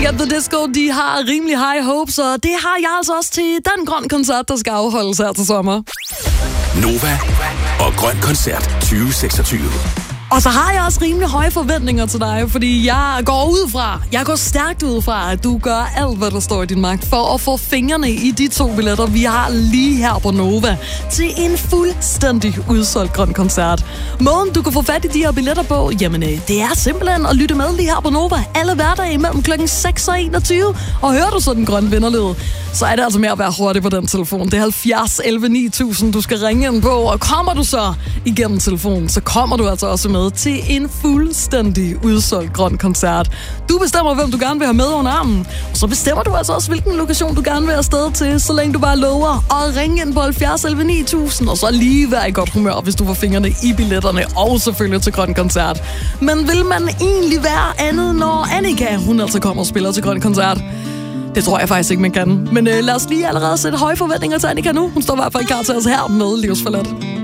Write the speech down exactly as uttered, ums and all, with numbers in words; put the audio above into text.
Get The Disco, de har rimelig high hopes, og det har jeg altså også til den grøn koncert, der skal afholdes her til sommer. Nova og Grøn Koncert tyve seksogtyve. Og så har jeg også rimelig høje forventninger til dig, fordi jeg går ud fra, jeg går stærkt ud fra, at du gør alt, hvad der står i din magt, for at få fingrene i de to billetter, vi har lige her på Nova, til en fuldstændig udsolgt grøn koncert. Måden, du kan få fat i de her billetter på, jamen det er simpelthen at lytte med lige her på Nova, alle hverdage mellem klokken seks og enogtyve, og hører du så den grønne vinderlyd, så er det altså med at være hurtig på den telefon. Det er halvfjerds elleve ni tusind, du skal ringe ind på, og kommer du så igennem telefonen, så kommer du altså også med til en fuldstændig udsolgt grøn koncert. Du bestemmer, hvem du gerne vil have med under armen, og så bestemmer du altså også, hvilken lokation du gerne vil afsted til, så længe du bare lover at ringe ind på halvfjerds elleve ni tusind, og så lige være i godt humør, hvis du får fingrene i billetterne, og selvfølgelig til grøn koncert. Men vil man egentlig være andet, når Annika, hun altså kommer og spiller til grøn koncert? Det tror jeg faktisk ikke, man kan. Men øh, lad os lige allerede sætte høje forventninger til Annika nu. Hun står i hvert fald klar til os her med Livsforladt.